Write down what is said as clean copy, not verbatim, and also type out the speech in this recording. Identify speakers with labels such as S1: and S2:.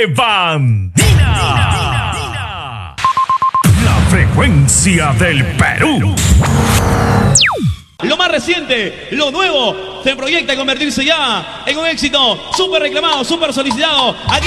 S1: de Bandina. La frecuencia del Perú.
S2: Lo más reciente, lo nuevo, se proyecta convertirse ya en un éxito súper reclamado, súper solicitado. Aquí